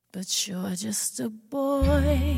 but you're just a boy.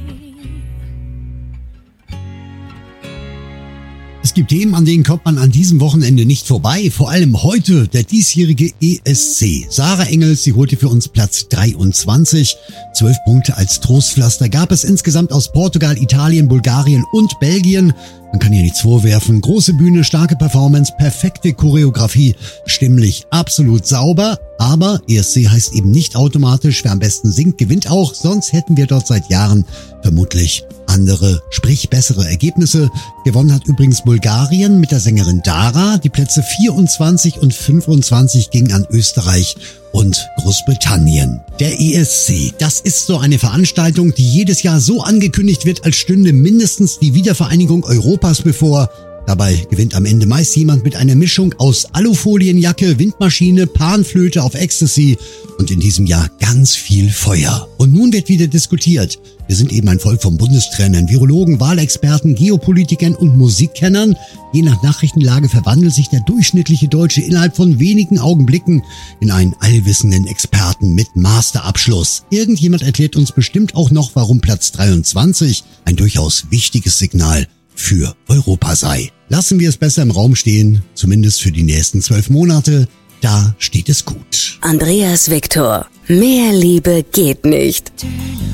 Es gibt Themen, an denen kommt man an diesem Wochenende nicht vorbei. Vor allem heute der diesjährige ESC. Sarah Engels, sie holte für uns Platz 23. 12 Punkte als Trostpflaster gab es insgesamt aus Portugal, Italien, Bulgarien und Belgien. Man kann ihr nichts vorwerfen. Große Bühne, starke Performance, perfekte Choreografie, stimmlich absolut sauber. Aber ESC heißt eben nicht automatisch, wer am besten singt, gewinnt auch. Sonst hätten wir dort seit Jahren vermutlich andere, sprich bessere Ergebnisse. Gewonnen hat übrigens Bulgarien mit der Sängerin Dara. Die Plätze 24 und 25 gingen an Österreich und Großbritannien. Der ESC, das ist so eine Veranstaltung, die jedes Jahr so angekündigt wird, als stünde mindestens die Wiedervereinigung Europas bevor. Dabei gewinnt am Ende meist jemand mit einer Mischung aus Alufolienjacke, Windmaschine, Panflöte auf Ecstasy und in diesem Jahr ganz viel Feuer. Und nun wird wieder diskutiert. Wir sind eben ein Volk von Bundestrainern, Virologen, Wahlexperten, Geopolitikern und Musikkennern. Je nach Nachrichtenlage verwandelt sich der durchschnittliche Deutsche innerhalb von wenigen Augenblicken in einen allwissenden Experten mit Masterabschluss. Irgendjemand erklärt uns bestimmt auch noch, warum Platz 23 ein durchaus wichtiges Signal für Europa sei. Lassen wir es besser im Raum stehen, zumindest für die nächsten 12 Monate. Da steht es gut. Andreas Victor. Mehr Liebe geht nicht.